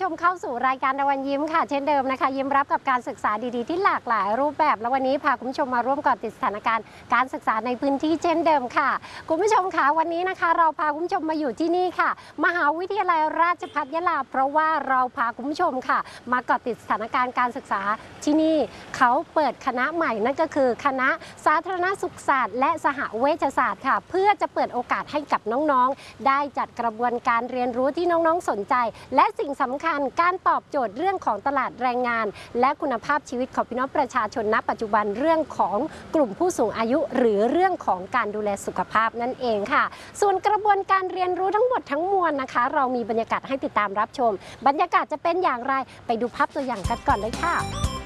ชมเข้าสู่รายการตะวันยิ้มค่ะเช่นเดิมนะคะยิ้มรับกับการศึกษาดีๆที่หลากหลายรูปแบบแล้ววันนี้พาคุณผู้ชมมาร่วมเกาะติดสถานการณ์การศึกษาในพื้นที่เช่นเดิมค่ะคุณผู้ชมคะวันนี้นะคะเราพาคุณผู้ชมมาอยู่ที่นี่ค่ะมหาวิทยาลัยราชภัฏยะลาเพราะว่าเราพาคุณผู้ชมค่ะมาเกาะติดสถานการณ์การศึกษาที่นี่เขาเปิดคณะใหม่นั่นก็คือคณะสาธารณสุขศาสตร์และสหเวชศาสตร์ค่ะเพื่อจะเปิดโอกาสให้กับน้องๆได้จัดกระบวนการเรียนรู้ที่น้องๆสนใจและสิ่งสำคัญการตอบโจทย์เรื่องของตลาดแรงงานและคุณภาพชีวิตของพี่น้องประชาชนณปัจจุบันเรื่องของกลุ่มผู้สูงอายุหรือเรื่องของการดูแลสุขภาพนั่นเองค่ะส่วนกระบวนการเรียนรู้ทั้งหมดทั้งมวลนะคะเรามีบรรยากาศให้ติดตามรับชมบรรยากาศจะเป็นอย่างไรไปดูภาพตัวอย่างกันก่อนเลยค่ะ